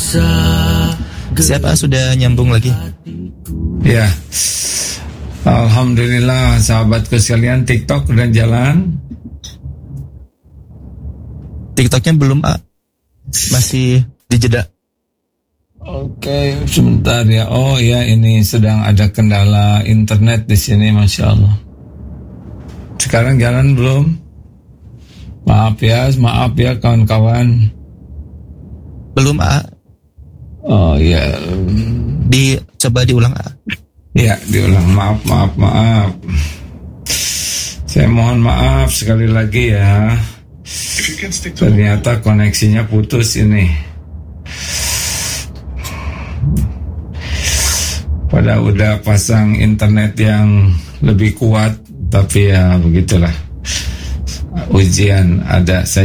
Siapa sudah nyambung lagi? Ya, alhamdulillah sahabatku sekalian, TikTok udah jalan. TikToknya belum, masih dijeda. Oke, sebentar ya. Oh ya, ini sedang ada kendala internet di sini, masya Allah. Sekarang jalan belum? Maaf ya kawan-kawan. Belum, Oh ya. Coba diulang, Ya, diulang. Maaf. Saya mohon maaf sekali lagi ya. Ternyata koneksinya putus ini. Pada udah pasang internet yang lebih kuat, tapi ya begitulah. Ujian ada.